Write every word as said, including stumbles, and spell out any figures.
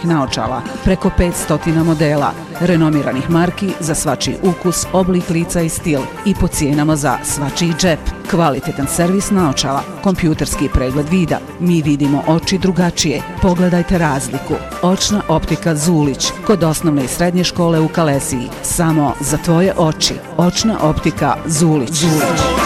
različitih naočala, preko petsto modela, renomiranih marki za svačiji ukus, oblik lica i stil i po cijenama za svačiji džep. Kvalitetan servis naočala, kompjuterski pregled vida. Mi vidimo oči drugačije. Pogledajte razliku. Očna optika Zulić, kod osnovne i srednje škole u Kalesiji. Samo za tvoje oči. Očna optika Zulić. Zulić.